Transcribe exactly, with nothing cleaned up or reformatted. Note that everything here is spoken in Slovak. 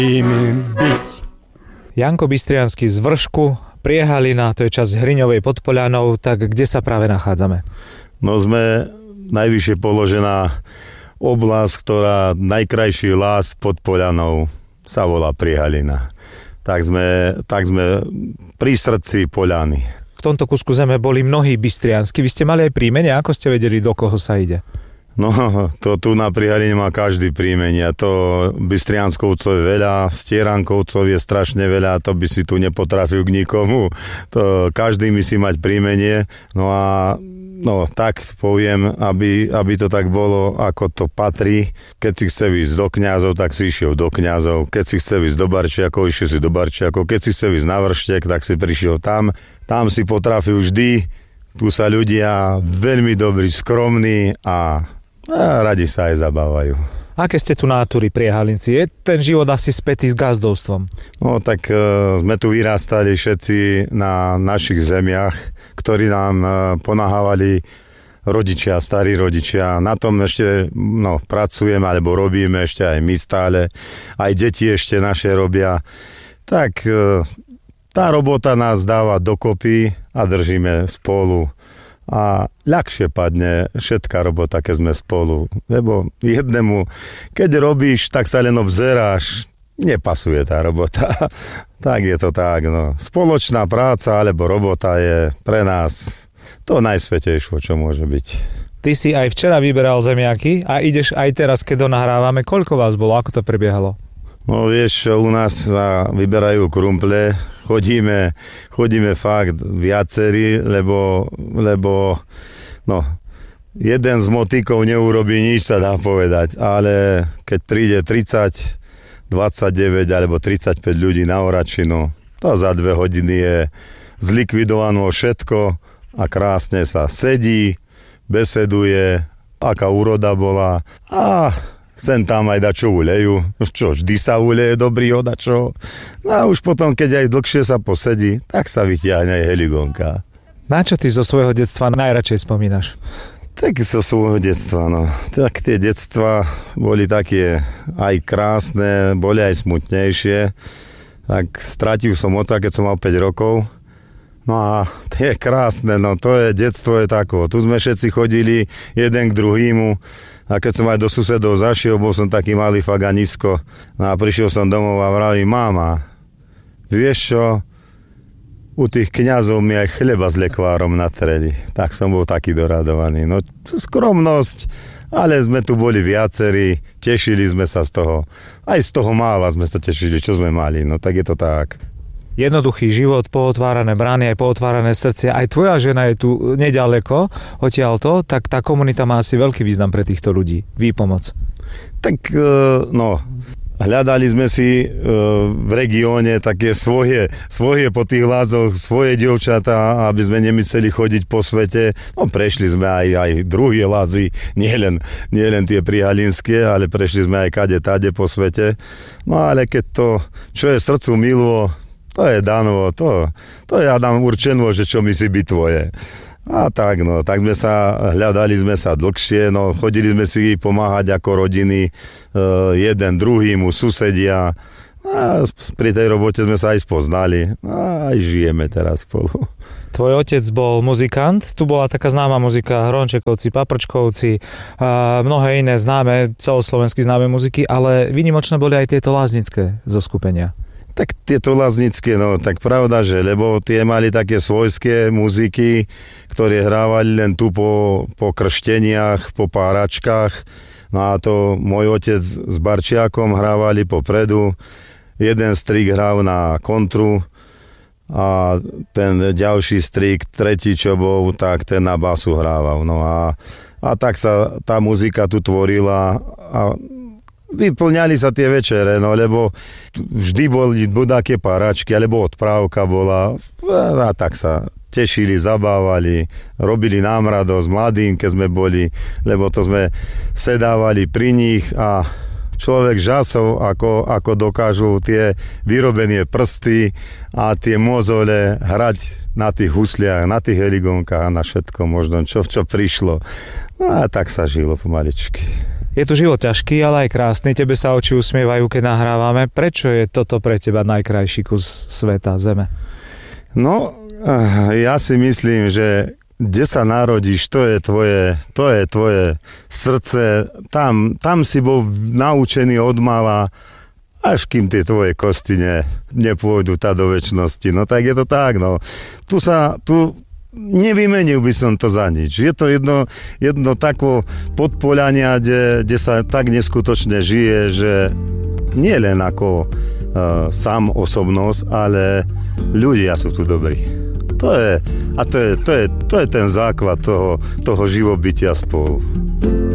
Janko Bystriansky z Vršku, Priehalina, to je časť Hriňovej pod Poľanou, tak kde sa práve nachádzame? No sme najvyššie položená oblasť, ktorá najkrajší lás pod Poľanou sa volá Priehalina. Tak sme, tak sme pri srdci Poľany. V tomto kusku zeme boli mnohí bystriansky. Vy ste mali aj príjmenie? Ako ste vedeli, do koho sa ide? No, to tu na Priehaline má každý príjmenie. To Bystrianskovcov je veľa, Stierankovcov je strašne veľa, to by si tu nepotrafil k nikomu. To každý musí mať príjmenie. No a no, tak poviem, aby, aby to tak bolo, ako to patrí. Keď si chce ísť do kňazov, tak si išiel do kňazov. Keď si chce ísť do Barčiakov, išiel si do Barčiakov. Keď si chce ísť na Vrštek, tak si prišiel tam. Tam si potrafil vždy. Tu sa ľudia veľmi dobrí, skromní a, a radi sa aj zabávajú. Aké ste tu natúry, Priehalinci? Je ten život asi spätý s gazdovstvom? No tak e, sme tu vyrastali všetci na našich zemiach, ktorí nám e, ponahávali rodičia, starí rodičia. Na tom ešte no, pracujeme, alebo robíme ešte aj my stále. Aj deti ešte naše robia. Tak e, tá robota nás dáva dokopy a držíme spolu. A ľahšie padne všetká robota, keď sme spolu. Lebo jednému, keď robíš, tak sa len obzeráš, nepasuje tá robota. Tak je to tak, no. Spoločná práca alebo robota je pre nás to najsvätejšie, čo môže byť. Ty si aj včera vyberal zemiaky a ideš aj teraz, keď donahrávame. Koľko vás bolo? Ako to prebiehalo? No vieš, u nás sa vyberajú krumple, chodíme, chodíme fakt viacerí, lebo, lebo no, jeden z motíkov neurobí nič, sa dá povedať, ale keď príde tridsať, dvadsaťdeväť alebo tridsaťpäť ľudí na Oračinu, to za dve hodiny je zlikvidované všetko a krásne sa sedí, beseduje, aká úroda bola a sem tam aj dačo ulejú. Čo, vždy sa uleje dobrý odačo. No a už potom, keď aj dlhšie sa posedí, tak sa vytiahne aj heligonka. Na čo ty zo svojho detstva najradšej spomínaš? Tak zo svojho detstva, no. Tak tie detstva boli také aj krásne, boli aj smutnejšie. Tak stratil som oca, keď som mal päť rokov. No a to je krásne, no to je, detstvo je tako. Tu sme všetci chodili jeden k druhému. A keď som aj do susedov zašiel, bol som taký malý fakt a nízko. No a prišiel som domov a vraví, máma, vieš čo, u tých kňazov mi aj chleba s lekvárom natreli. Tak som bol taký doradovaný. No skromnosť, ale sme tu boli viacerí, tešili sme sa z toho. Aj z toho mála sme sa tešili, čo sme mali. No tak je to tak. Jednoduchý život, pootvárané brány, aj pootvárané srdcia. Aj tvoja žena je tu nedaleko, odtiaľto, tak tá komunita má asi veľký význam pre týchto ľudí. Výpomoc. Tak, no, hľadali sme si v regióne také svoje, svoje po tých lázoch, svoje dievčatá, aby sme nemysleli chodiť po svete. No, prešli sme aj, aj druhé lázy, nielen nie len tie prihalinské, ale prešli sme aj kade, tade po svete. No, ale keď to, čo je srdcu milo, to je dano, to, to je Adam určeno, že čo mi si byť tvoje. A tak, no, tak sme sa, hľadali sme sa dlhšie, no, chodili sme si pomáhať ako rodiny, e, jeden druhýmu, susedia. A pri tej robote sme sa aj spoznali. A aj žijeme teraz spolu. Tvoj otec bol muzikant, tu bola taká známa muzika Hrončekovci, Paprčkovci, a mnohé iné známe, celoslovensky známe muziky, ale výnimočné boli aj tieto láznické zoskupenia. Tak tieto láznické, no tak pravda, že, lebo tie mali také svojské muziky, ktoré hrávali len tu po, po kršteniach, po páračkách. No a to môj otec s Barčiakom hrávali popredu. Jeden strik hral na kontru a ten ďalší strik, tretí čo bol, tak ten na basu hrával. No a, a tak sa tá muzika tu tvorila a vyplňali sa tie večere, no lebo vždy boli budaké páračky, alebo odprávka bola a tak sa tešili, zabávali, robili nám radosť mladým, keď sme boli, lebo to sme sedávali pri nich a človek žasol, ako, ako dokážu tie vyrobené prsty a tie mozole hrať na tých husliach, na tých heligonkách a na všetko možno, čo, čo prišlo. No a tak sa žilo pomaličky. Je tu život ťažký, ale aj krásny. Tebe sa oči usmievajú, keď nahrávame. Prečo je toto pre teba najkrajší kus sveta, zeme? No, ja si myslím, že kde sa narodíš, to je tvoje, to je tvoje srdce. Tam, tam si bol naučený od mala, až kým tie tvoje kosti ne, nepôjdu tá do večnosti. No tak je to tak, no. Tu sa, tu nevymenil by som to za nič. Je to jedno, jedno tako podpoľania, kde, kde sa tak neskutočne žije, že nie len ako uh, sám osobnosť, ale ľudia sú tu dobrí. To je, a to je, to je, to je ten základ toho, toho živobytia spolu.